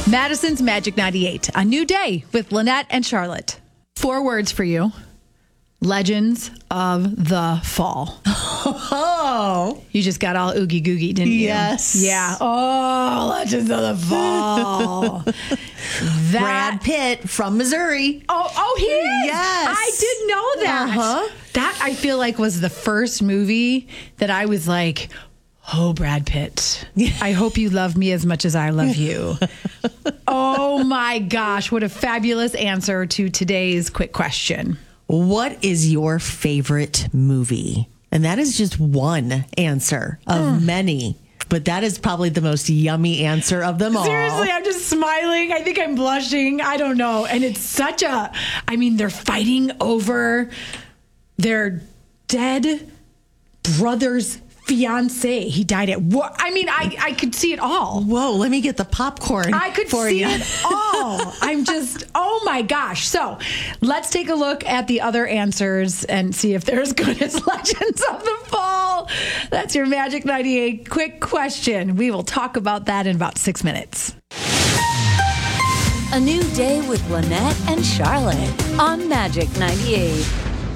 Madison's Magic 98. A new day with Lynette and Charlotte. 4 words for you. Legends of the Fall. Oh. You just got all oogie googie, didn't you? Yes. Yeah. Oh, Legends of the Fall. Brad Pitt from Missouri. Oh, he is? Yes. I did know that. Uh-huh. That, I feel like, was the first movie that I was like, oh, Brad Pitt, I hope you love me as much as I love you. Oh, my gosh. What a fabulous answer to today's quick question. What is your favorite movie? And that is just one answer of many. But that is probably the most yummy answer of them all. Seriously, I'm just smiling. I think I'm blushing. I don't know. And it's such a, I mean, they're fighting over their dead brother's fiance. He died at what? I mean, I could see it all. Whoa, let me get the popcorn. I could for see you. it all. I'm just, oh my gosh. So let's take a look at the other answers and see if they're as good as Legends of the Fall. That's your Magic 98 quick question. We will talk about that in about 6 minutes. A new day with Lynette and Charlotte on Magic 98.